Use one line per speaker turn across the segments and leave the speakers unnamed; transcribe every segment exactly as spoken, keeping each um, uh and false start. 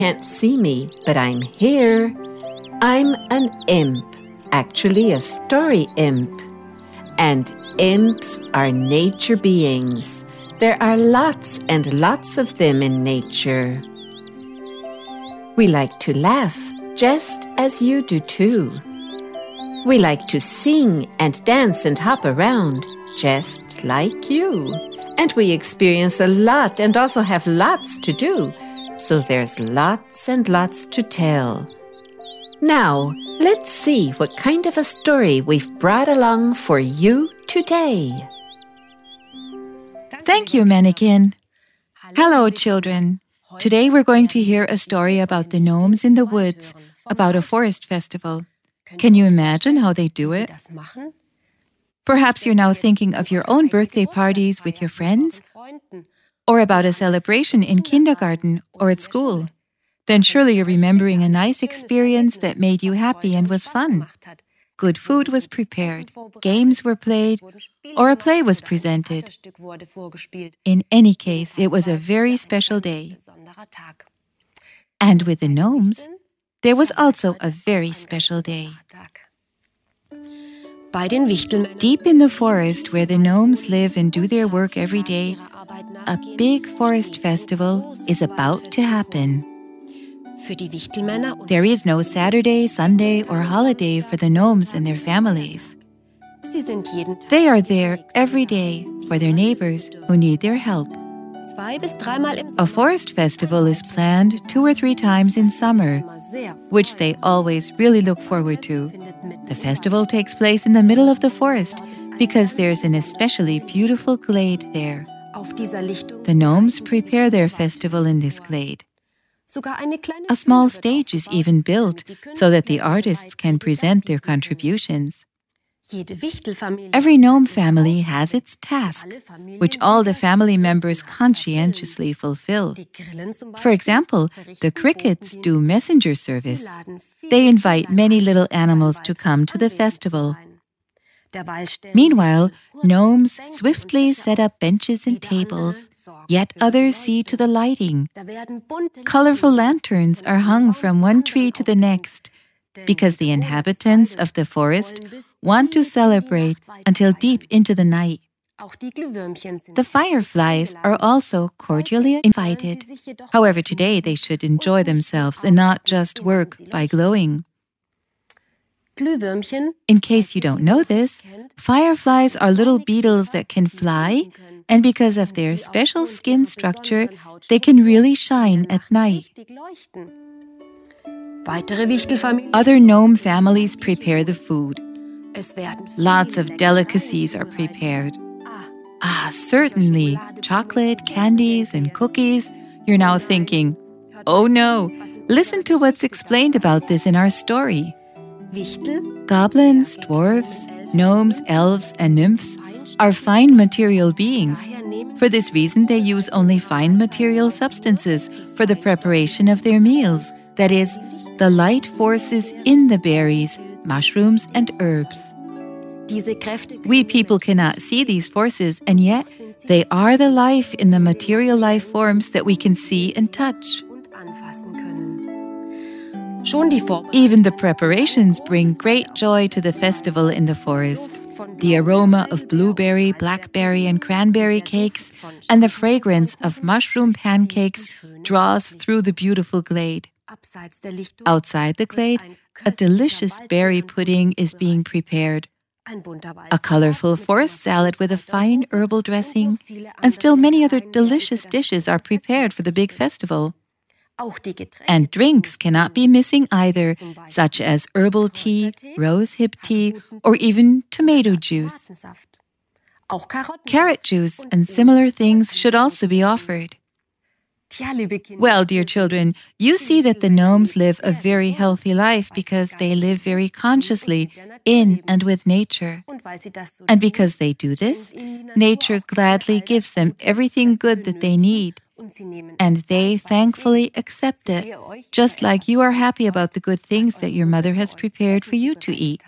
Can't see me, but I'm here. I'm an imp, actually a story imp. And imps are nature beings. There are lots and lots of them in nature. We like to laugh, just as you do too. We like to sing and dance and hop around, just like you. And we experience a lot and also have lots to do. So there's lots and lots to tell. Now, let's see what kind of a story we've brought along for you today.
Thank you, Mannequin. Hello, children. Today we're going to hear a story about the gnomes in the woods, about a forest festival. Can you imagine how they do it? Perhaps you're now thinking of your own birthday parties with your friends, or about a celebration in kindergarten or at school. Then surely you're remembering a nice experience that made you happy and was fun. Good food was prepared, games were played, or a play was presented. In any case, it was a very special day. And with the gnomes, there was also a very special day. Deep in the forest where the gnomes live and do their work every day, a big forest festival is about to happen. There is no Saturday, Sunday, or holiday for the gnomes and their families. They are there every day for their neighbors who need their help. A forest festival is planned two or three times in summer, which they always really look forward to. The festival takes place in the middle of the forest because there's an especially beautiful glade there. The gnomes prepare their festival in this glade. A small stage is even built so that the artists can present their contributions. Every gnome family has its task, which all the family members conscientiously fulfill. For example, the crickets do messenger service. They invite many little animals to come to the festival. Meanwhile, gnomes swiftly set up benches and tables. Yet others see to the lighting. Colorful lanterns are hung from one tree to the next, because the inhabitants of the forest want to celebrate until deep into the night. The fireflies are also cordially invited. However, today they should enjoy themselves and not just work by glowing. In case you don't know this, fireflies are little beetles that can fly, and because of their special skin structure, they can really shine at night. Other gnome families prepare the food. Lots of delicacies are prepared. Ah, certainly, chocolate, candies, and cookies. You're now thinking, oh no, listen to what's explained about this in our story. Goblins, dwarves, gnomes, elves, and nymphs are fine material beings. For this reason, they use only fine material substances for the preparation of their meals, that is, the light forces in the berries, mushrooms, and herbs. We people cannot see these forces, and yet they are the life in the material life forms that we can see and touch. Even the preparations bring great joy to the festival in the forest. The aroma of blueberry, blackberry, and cranberry cakes and the fragrance of mushroom pancakes draws through the beautiful glade. Outside the glade, a delicious berry pudding is being prepared. A colorful forest salad with a fine herbal dressing, and still many other delicious dishes are prepared for the big festival. And drinks cannot be missing either, such as herbal tea, rosehip tea, or even tomato juice. Carrot juice and similar things should also be offered. Well, dear children, you see that the gnomes live a very healthy life because they live very consciously in and with nature. And because they do this, nature gladly gives them everything good that they need. And they thankfully accept it, just like you are happy about the good things that your mother has prepared for you to eat.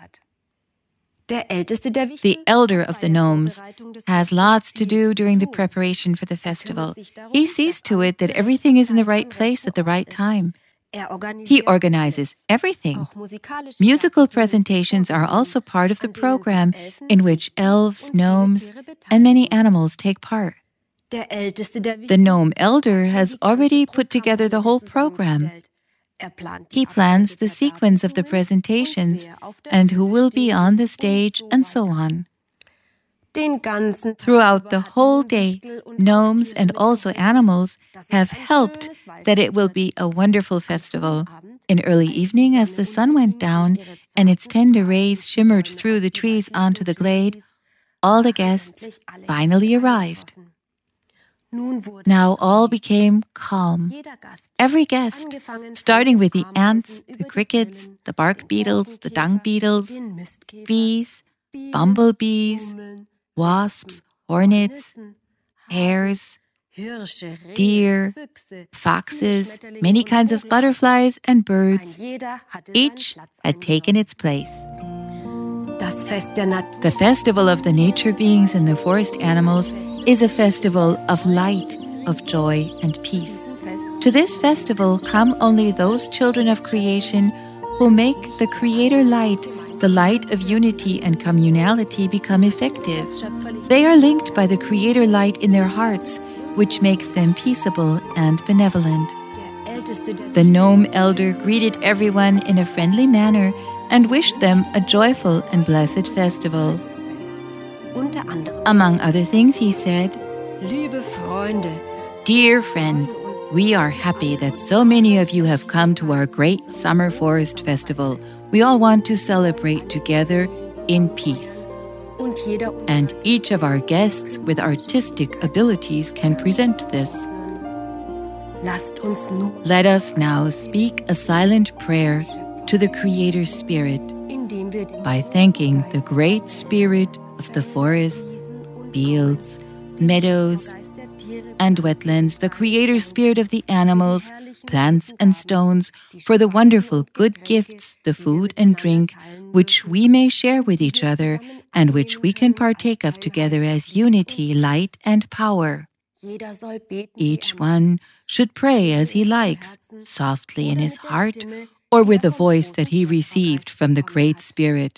The elder of the gnomes has lots to do during the preparation for the festival. He sees to it that everything is in the right place at the right time. He organizes everything. Musical presentations are also part of the program, in which elves, gnomes, and many animals take part. The gnome elder has already put together the whole program. He plans the sequence of the presentations and who will be on the stage and so on. Throughout the whole day, gnomes and also animals have helped that it will be a wonderful festival. In early evening, as the sun went down and its tender rays shimmered through the trees onto the glade, all the guests finally arrived. Now all became calm. Every guest, starting with the ants, the crickets, the bark beetles, the dung beetles, bees, bumblebees, wasps, hornets, hares, deer, foxes, many kinds of butterflies and birds. Each had taken its place. The festival of the nature beings and the forest animals is a festival of light, of joy and peace. To this festival come only those children of creation who make the Creator light, the light of unity and communality, become effective. They are linked by the Creator light in their hearts, which makes them peaceable and benevolent. The gnome elder greeted everyone in a friendly manner and wished them a joyful and blessed festival. Among other things, he said, "Dear friends, we are happy that so many of you have come to our great summer forest festival. We all want to celebrate together in peace. And each of our guests with artistic abilities can present this. Let us now speak a silent prayer to the Creator Spirit by thanking the Great Spirit of the forests, fields, meadows, and wetlands, the Creator Spirit of the animals, plants and stones, for the wonderful good gifts, the food and drink, which we may share with each other and which we can partake of together as unity, light, and power. Each one should pray as he likes, softly in his heart, or with a voice that he received from the Great Spirit."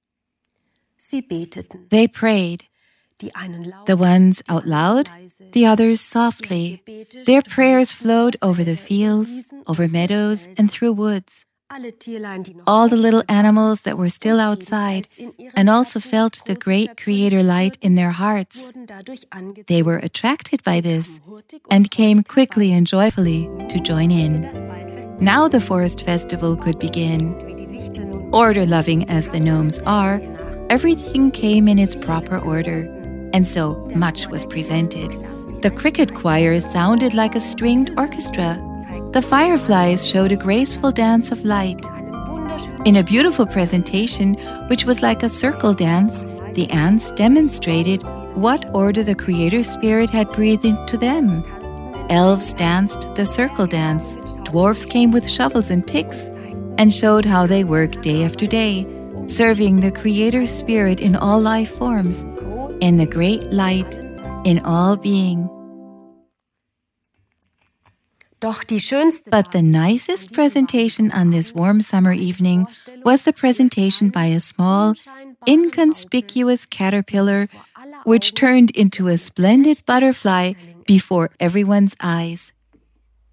They prayed, the ones out loud, the others softly. Their prayers flowed over the fields, over meadows, and through woods. All the little animals that were still outside and also felt the great Creator light in their hearts. They were attracted by this and came quickly and joyfully to join in. Now the forest festival could begin. Order-loving as the gnomes are, everything came in its proper order, and so much was presented. The cricket choir sounded like a stringed orchestra. The fireflies showed a graceful dance of light. In a beautiful presentation, which was like a circle dance, the ants demonstrated what order the Creator Spirit had breathed into them. Elves danced the circle dance. Dwarfs came with shovels and picks and showed how they work day after day, serving the Creator Spirit in all life forms, in the great light, in all being. But the nicest presentation on this warm summer evening was the presentation by a small, inconspicuous caterpillar, which turned into a splendid butterfly before everyone's eyes.